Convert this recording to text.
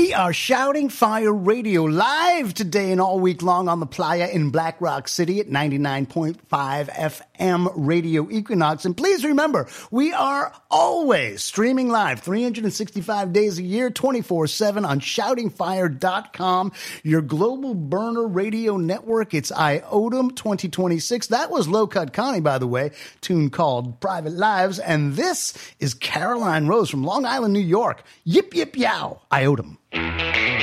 We are Shouting Fire Radio live today and all week long on the Playa in Black Rock City at 99.5 FM Radio Equinox. And please remember, we are always streaming live 365 days a year, 24/7 on shoutingfire.com, your global burner radio network. It's IOTM 2026. That was Low Cut Connie, by the way, tune called Private Lives. And this is Caroline Rose from Long Island, New York. Yip, yip, yow, IOTM.